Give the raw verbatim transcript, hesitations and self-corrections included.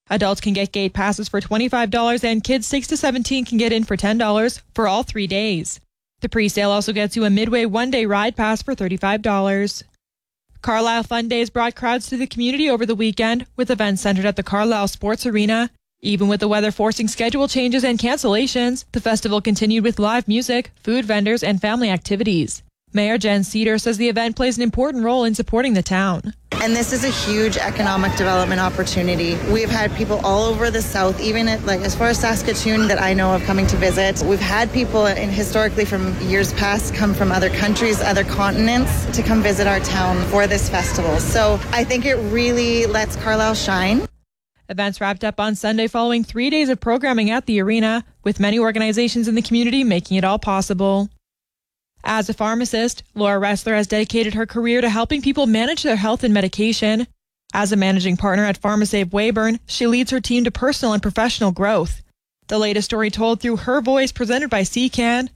Adults can get gate passes for twenty-five dollars and kids six to seventeen can get in for ten dollars for all three days. The pre-sale also gets you a Midway one-day ride pass for thirty-five dollars. Carlisle Fun Days brought crowds to the community over the weekend with events centered at the Carlisle Sports Arena. Even with the weather forcing schedule changes and cancellations, the festival continued with live music, food vendors, and family activities. Mayor Jen Cedar says the event plays an important role in supporting the town. And this is a huge economic development opportunity. We've had people all over the south, even at, like as far as Saskatoon that I know of coming to visit. We've had people in historically from years past come from other countries, other continents to come visit our town for this festival. So I think it really lets Carlisle shine. Events wrapped up on Sunday following three days of programming at the arena, with many organizations in the community making it all possible. As a pharmacist, Laura Ressler has dedicated her career to helping people manage their health and medication. As a managing partner at PharmaSave Weyburn, she leads her team to personal and professional growth. The latest story told through her voice, presented by C C A N.